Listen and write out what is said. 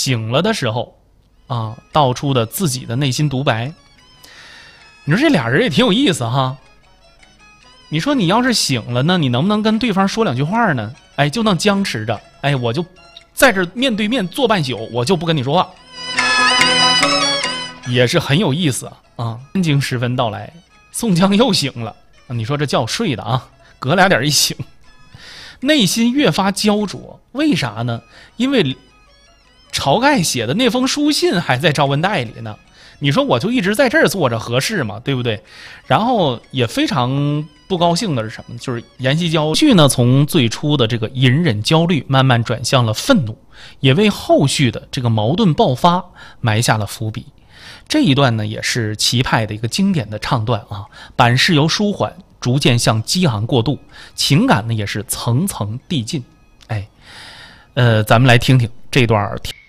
醒了的时候啊，道出的自己的内心独白。你说这俩人也挺有意思哈。你说你要是醒了呢，你能不能跟对方说两句话呢？哎，就那僵持着，哎，我就在这面对面坐半宿，我就不跟你说话，也是很有意思啊。天经时分到来，宋江又醒了，你说这觉睡的啊，隔俩点一醒，内心越发焦灼。为啥呢？因为晁盖写的那封书信还在招文袋里呢。你说我就一直在这儿坐着合适吗？对不对？然后也非常不高兴的是什么？就是阎锡交续呢，从最初的这个隐忍焦虑，慢慢转向了愤怒，也为后续的这个矛盾爆发埋下了伏笔。这一段呢，也是齐派的一个经典的唱段啊，版式由舒缓逐渐向激昂过渡，情感呢也是层层递进。哎，咱们来听听这段。